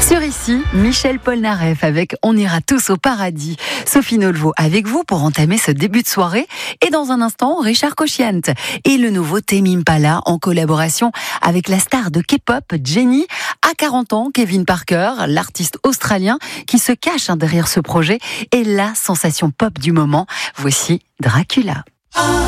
Sur Ici, Michel Polnareff avec On ira tous au paradis. Sophie Nolvo avec vous pour entamer ce début de soirée. Et dans un instant, Richard Cochiant et le nouveau Tame Impala en collaboration avec la star de K-pop Jennie. À 40 ans, Kevin Parker, l'artiste australien qui se cache derrière ce projet, est la sensation pop du moment. Voici Dracula.